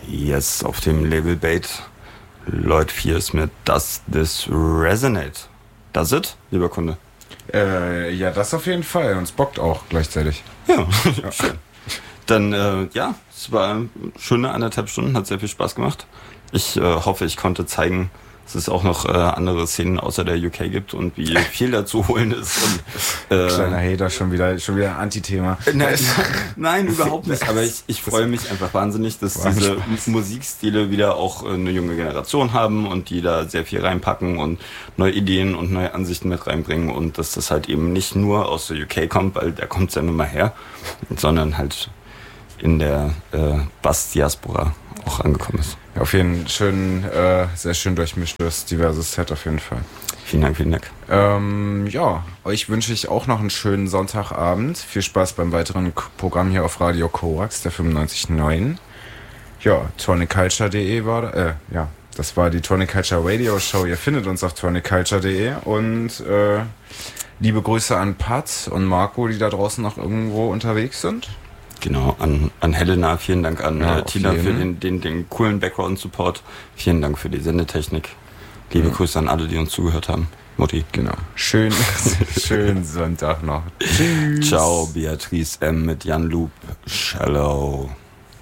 Yes, auf dem Label Bait Lloyd Pierce mit Does This Resonate? Does it, lieber Kunde? Ja, das auf jeden Fall. Und es bockt auch gleichzeitig. Ja, schön. Dann, es war eine schöne 1,5 Stunden, hat sehr viel Spaß gemacht. Ich hoffe, ich konnte zeigen, dass es auch noch andere Szenen außer der UK gibt und wie viel da zu holen ist. Und, kleiner Hater, schon wieder Antithema. Nein, überhaupt nicht. Aber ich freue mich einfach wahnsinnig, dass diese Musikstile wieder auch eine junge Generation haben und die da sehr viel reinpacken und neue Ideen und neue Ansichten mit reinbringen und dass das halt eben nicht nur aus der UK kommt, weil der kommt ja nun mal her, sondern halt in der Bass-Diaspora auch angekommen ist. Ja, auf jeden Fall sehr schön durchmischtes, diverses Set auf jeden Fall. Vielen Dank, vielen Dank. Ja, euch wünsche ich auch noch einen schönen Sonntagabend. Viel Spaß beim weiteren Programm hier auf Radio Korax, der 95.9. Ja, toniculture.de war, das war die Tonic Culture Radio Show. Ihr findet uns auf toniculture.de und liebe Grüße an Pat und Marco, die da draußen noch irgendwo unterwegs sind. Genau, an Helena, vielen Dank an Tina für den coolen Background-Support. Vielen Dank für die Sendetechnik. Liebe Grüße an alle, die uns zugehört haben. Mutti. Genau. Schönen Sonntag noch. Tschüss. Ciao, Beatrice M. mit Jan Loop. Shallow.